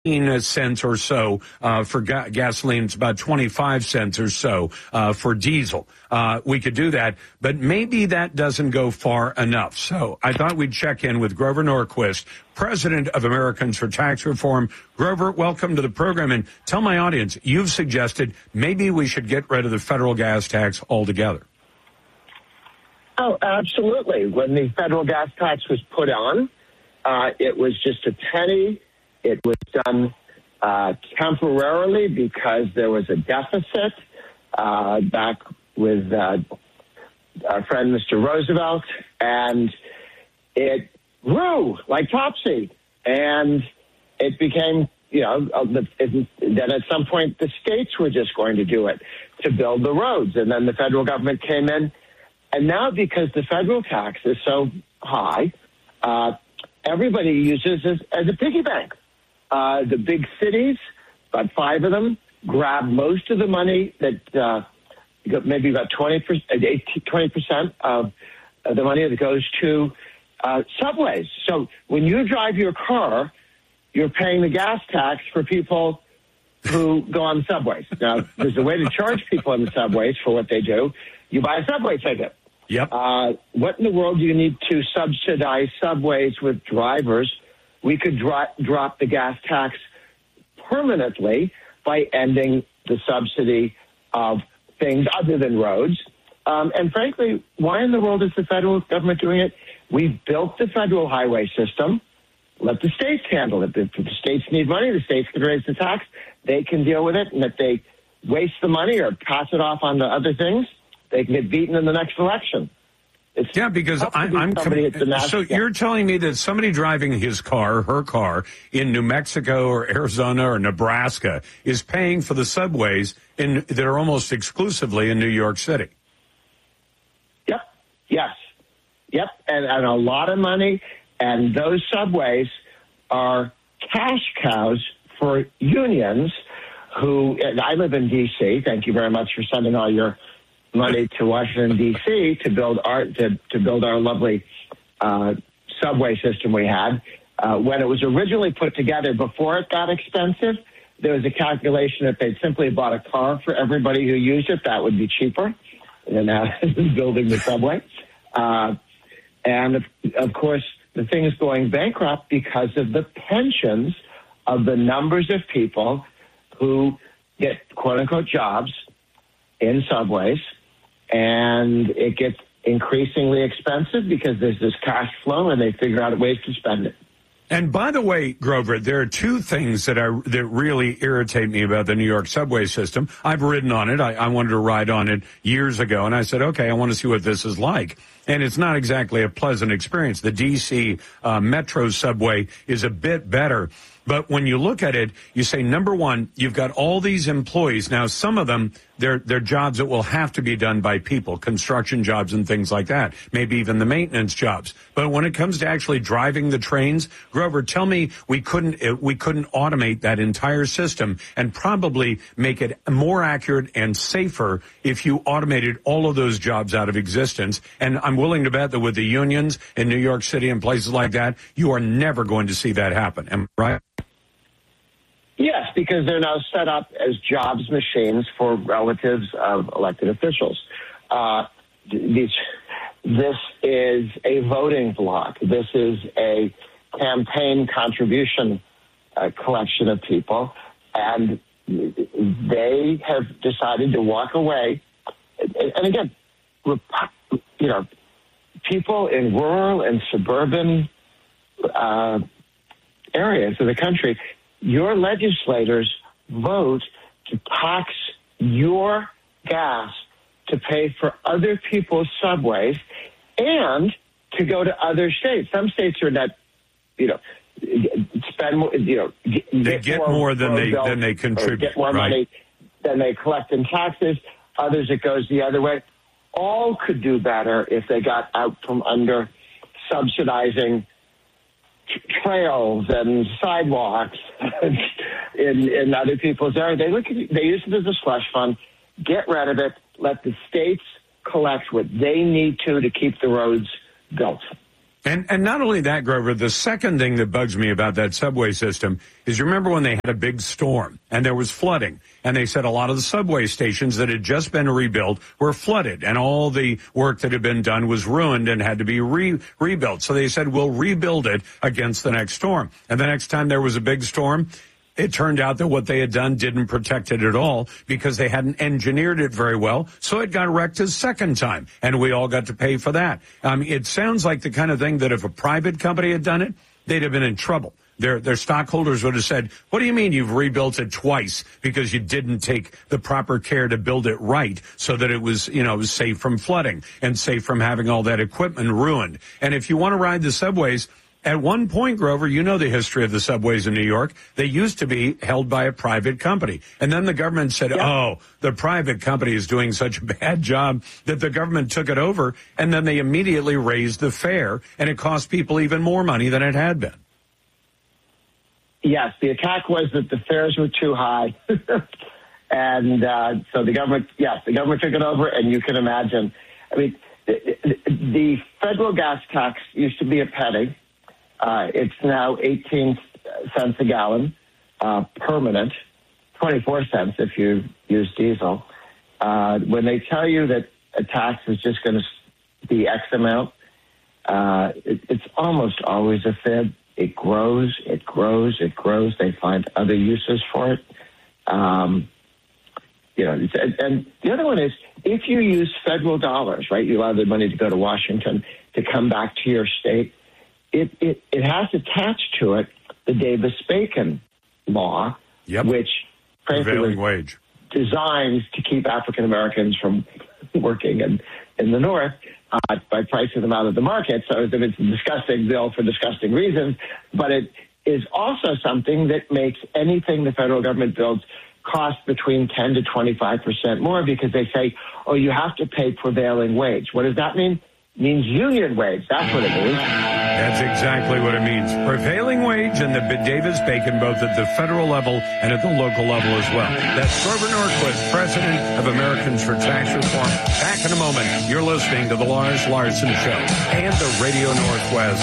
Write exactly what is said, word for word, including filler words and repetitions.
cents or so uh, for ga- gasoline. It's about twenty-five cents or so uh, for diesel. Uh, we could do that, but maybe that doesn't go far enough. So I thought we'd check in with Grover Norquist, president of Americans for Tax Reform. Grover, welcome to the program. And tell my audience, you've suggested maybe we should get rid of the federal gas tax altogether. Oh, absolutely. When the federal gas tax was put on, uh, it was just a penny. It was done uh, temporarily because there was a deficit uh, back with uh, our friend Mister Roosevelt, and it grew like Topsy, and it became, you know, uh, it, then at some point the states were just going to do it to build the roads, and then the federal government came in, and now because the federal tax is so high, uh, everybody uses it as a piggy bank. Uh, the big cities, about five of them, grab most of the money that uh, maybe about twenty percent of the money that goes to uh, subways. So when you drive your car, you're paying the gas tax for people who go on the subways. Now, there's a way to charge people on the subways for what they do. You buy a subway ticket. Yep. Uh, what in the world do you need to subsidize subways with drivers? We could dro- drop the gas tax permanently by ending the subsidy of things other than roads. Um, and frankly, why in the world is the federal government doing it? We built the federal highway system. Let the states handle it. If the states need money, the states can raise the tax. They can deal with it. And if they waste the money or pass it off on to other things, they can get beaten in the next election. It's yeah, because I, I'm com- so you're telling me that somebody driving his car, her car, in New Mexico or Arizona or Nebraska is paying for the subways in that are almost exclusively in New York City. Yep. Yes. Yep. And, and a lot of money. And those subways are cash cows for unions who, and I live in D C. Thank you very much for sending all your money to Washington, D C to build our to, to build our lovely uh, subway system we had. Uh, when it was originally put together, before it got expensive, there was a calculation if they'd simply bought a car for everybody who used it, that would be cheaper than uh, building the subway. Uh, and, of, of course, the thing is going bankrupt because of the pensions of the numbers of people who get quote-unquote jobs in subways. And it gets increasingly expensive because there's this cash flow and they figure out ways to spend it. And by the way, Grover, there are two things that I, that really irritate me about the New York subway system. I've ridden on it. I, I wanted to ride on it years ago, and I said, okay, I want to see what this is like. And it's not exactly a pleasant experience. The D C uh, Metro subway is a bit better. But when you look at it, you say, number one, you've got all these employees. Now, some of them, they're, they're jobs that will have to be done by people, construction jobs and things like that, maybe even the maintenance jobs. But when it comes to actually driving the trains, Grover, tell me we couldn't we couldn't automate that entire system and probably make it more accurate and safer if you automated all of those jobs out of existence. And I'm willing to bet that with the unions in New York City and places like that, you are never going to see that happen. Am I right? Yes, because they're now set up as jobs machines for relatives of elected officials. Uh, these, this is a voting block. This is a campaign contribution uh, collection of people, and they have decided to walk away. And again, you know, people in rural and suburban uh, areas of the country, your legislators vote to tax your gas to pay for other people's subways and to go to other states. Some states are not, you know, spend more, you know, get, they get more, more than they than they contribute. Get more right. money than they collect in taxes. Others, it goes the other way. All could do better if they got out from under subsidizing trails and sidewalks in in other people's areas. They look at, they use it as a slush fund. Get rid of it. Let the states collect what they need to to keep the roads built. And and not only that, Grover, the second thing that bugs me about that subway system is, you remember when they had a big storm and there was flooding, and they said a lot of the subway stations that had just been rebuilt were flooded, and all the work that had been done was ruined and had to be re- rebuilt. So they said, we'll rebuild it against the next storm. And the next time there was a big storm, it turned out that what they had done didn't protect it at all because they hadn't engineered it very well. So it got wrecked a second time, and we all got to pay for that. Um, it sounds like the kind of thing that if a private company had done it, they'd have been in trouble. Their their stockholders would have said, what do you mean you've rebuilt it twice because you didn't take the proper care to build it right so that it was, you know, was safe from flooding and safe from having all that equipment ruined. And if you want to ride the subways, at one point, Grover, you know the history of the subways in New York. They used to be held by a private company. And then the government said, yeah. oh, the private company is doing such a bad job that the government took it over. And then they immediately raised the fare, and it cost people even more money than it had been. Yes, the attack was that the fares were too high. and uh, so the government, yes, the government took it over, and you can imagine. I mean, the, the federal gas tax used to be a penny. Uh, it's now eighteen cents a gallon, uh, permanent, twenty-four cents if you use diesel. Uh, when they tell you that a tax is just going to be X amount, uh, it, it's almost always a fib. It grows, it grows, it grows. They find other uses for it. Um, you know, and, and the other one is, if you use federal dollars, right, you allow the money to go to Washington to come back to your state, It, it it has attached to it the Davis-Bacon law, yep. which frankly prevailing was wage designed to keep African Americans from working in, in the North uh, by pricing them out of the market. So it's a disgusting bill for disgusting reasons, but it is also something that makes anything the federal government builds cost between ten to twenty-five percent more, because they say, oh, you have to pay prevailing wage. What does that mean? It means union wage. That's what it means. That's exactly what it means. Prevailing wage and the Davis-Bacon, both at the federal level and at the local level as well. That's Grover Norquist, president of Americans for Tax Reform. Back in a moment. You're listening to the Lars Larson Show and the Radio Northwest.